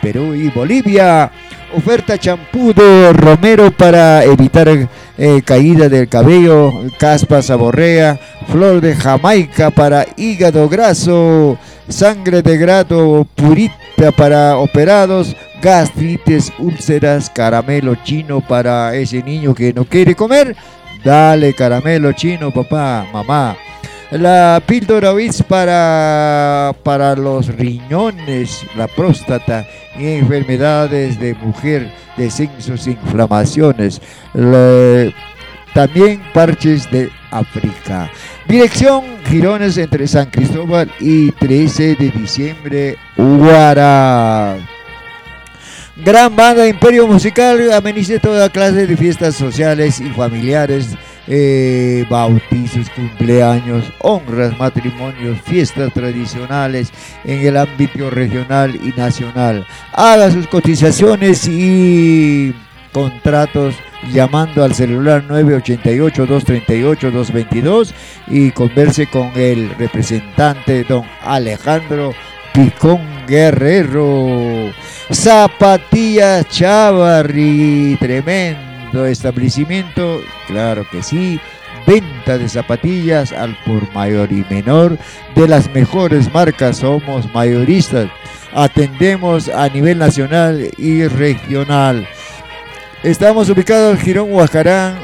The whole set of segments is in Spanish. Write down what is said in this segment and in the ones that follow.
Perú y Bolivia. Oferta champú de romero para evitar caída del cabello, caspa saborrea, flor de Jamaica para hígado graso, sangre de gato purita para operados, gastritis, úlceras, caramelo chino para ese niño que no quiere comer. Dale caramelo chino, papá, mamá. La píldora Oitz para los riñones, la próstata y enfermedades de mujer, descensos, inflamaciones. También parches de África. Dirección Girones entre San Cristóbal y 13 de diciembre, Huara. Gran banda Imperio Musical ameniza toda clase de fiestas sociales y familiares, bautizos, cumpleaños, honras, matrimonios, fiestas tradicionales en el ámbito regional y nacional. Haga sus cotizaciones y contratos llamando al celular 988-238-222 y converse con el representante don Alejandro Picón Guerrero. Zapatillas Chavarri, tremendo establecimiento, claro que sí. Venta de zapatillas al por mayor y menor de las mejores marcas. Somos mayoristas, atendemos a nivel nacional y regional. Estamos ubicados en Girón Huacarán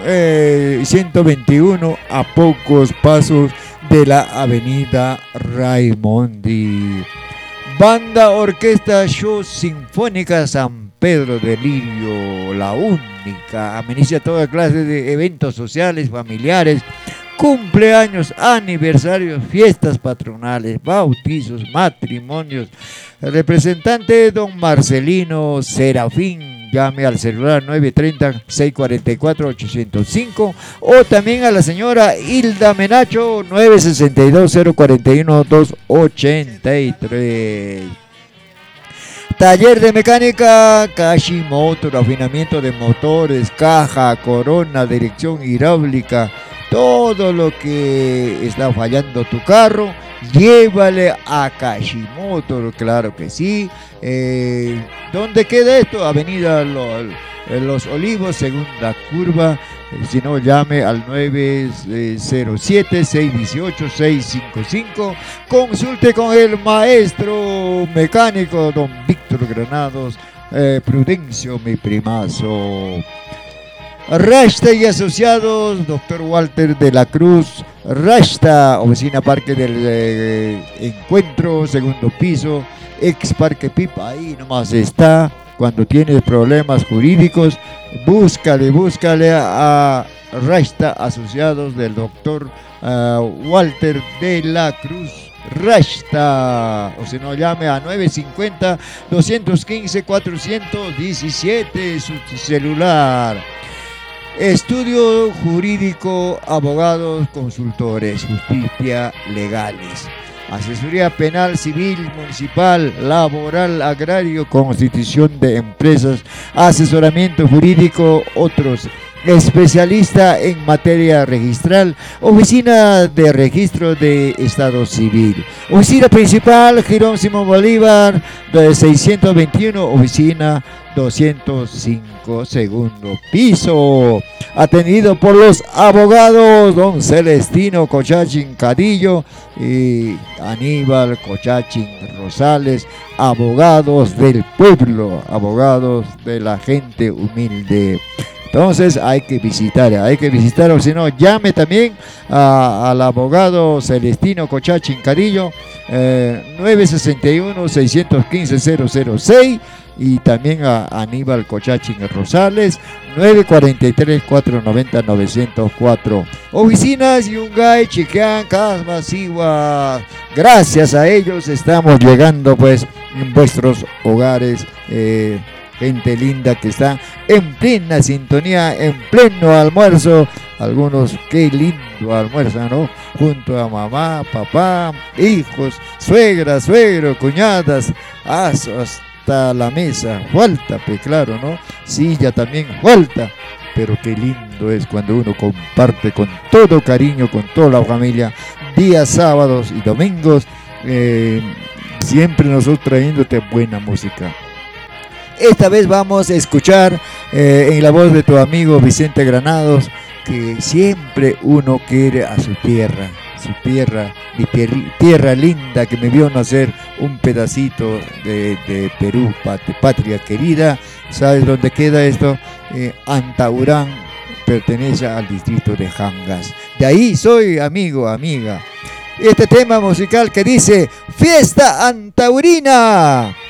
121, a pocos pasos de la avenida Raimondi. Banda Orquesta Show Sinfónica San Pedro de Lirio, la única, ameniza toda clase de eventos sociales, familiares, cumpleaños, aniversarios, fiestas patronales, bautizos, matrimonios. El representante don Marcelino Serafín, llame al celular 930-644-805 o también a la señora Hilda Menacho 962-041-283. Taller de mecánica Kashimoto, refinamiento de motores, caja, corona, dirección hidráulica, todo lo que está fallando tu carro, llévale a Kashimoto, claro que sí. ¿Dónde queda esto? Avenida Los Olivos, segunda curva. Si no, llame al 907-618-655. Consulte con el maestro mecánico don Víctor Granados, Prudencio, mi primazo. Rashta y Asociados, doctor Walter de la Cruz. Rashta, oficina Parque del Encuentro, segundo piso, ex Parque Pipa, ahí nomás está. Cuando tienes problemas jurídicos, búscale a Rashta Asociados del doctor Walter de la Cruz. Rashta, o si no, llame a 950-215-417, su celular. Estudio Jurídico, Abogados, Consultores, Justicia Legales. Asesoría penal, civil, municipal, laboral, agrario, constitución de empresas, asesoramiento jurídico, otros. Especialista en materia registral, oficina de registro de Estado Civil. Oficina principal, Girón Simón Bolívar, 621, oficina 205, segundo piso. Atendido por los abogados don Celestino Cochachín Cadillo y Aníbal Cochachín Rosales, abogados del pueblo, abogados de la gente humilde. Entonces hay que visitar, o si no, llame también al abogado Celestino Cochachín Cadillo, 961-615-006, y también a Aníbal Cochachín Rosales, 943-490-904. Oficinas Yungay, Chiquán, Casma, Sigua. Gracias a ellos estamos llegando pues en vuestros hogares. Gente linda que está en plena sintonía, en pleno almuerzo. Algunos, qué lindo almuerzan, ¿no? Junto a mamá, papá, hijos, suegra, suegro, cuñadas, hasta la mesa. Falta, pues claro, ¿no? Silla también falta. Pero qué lindo es cuando uno comparte con todo cariño, con toda la familia, días sábados y domingos, siempre nosotros trayéndote buena música. Esta vez vamos a escuchar en la voz de tu amigo Vicente Granados, que siempre uno quiere a su tierra, mi tierra linda que me vio nacer un pedacito de Perú, patria querida. ¿Sabes dónde queda esto? Antaurán pertenece al distrito de Jangas. De ahí soy, amigo, amiga. Este tema musical que dice Fiesta Antaurina.